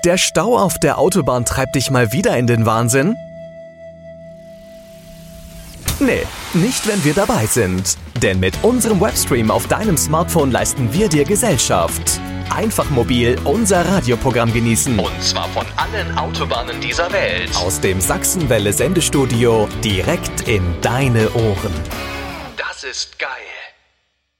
Der Stau auf der Autobahn treibt dich mal wieder in den Wahnsinn? Nee, nicht wenn wir dabei sind. Denn mit unserem Webstream auf deinem Smartphone leisten wir dir Gesellschaft. Einfach mobil unser Radioprogramm genießen. Und zwar von allen Autobahnen dieser Welt. Aus dem Sachsenwelle Sendestudio direkt in deine Ohren. Das ist geil.